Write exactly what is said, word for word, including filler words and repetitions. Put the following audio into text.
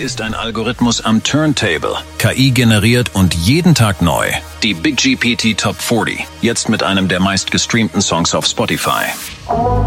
ist ein Algorithmus am Turntable, K I generiert und jeden Tag neu. Die Big G P T Top vierzig, jetzt mit einem der meistgestreamten Songs auf Spotify.